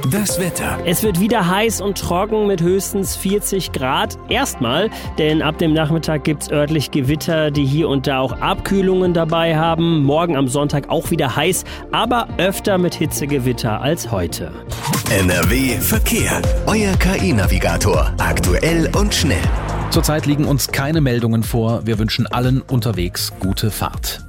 Das Wetter. Es wird wieder heiß und trocken mit höchstens 40 Grad. Erstmal, denn ab dem Nachmittag gibt's örtlich Gewitter, die hier und da auch Abkühlungen dabei haben. Morgen am Sonntag auch wieder heiß, aber öfter mit Hitzegewitter als heute. NRW Verkehr. Euer KI-Navigator. Aktuell und schnell. Zurzeit liegen uns keine Meldungen vor. Wir wünschen allen unterwegs gute Fahrt.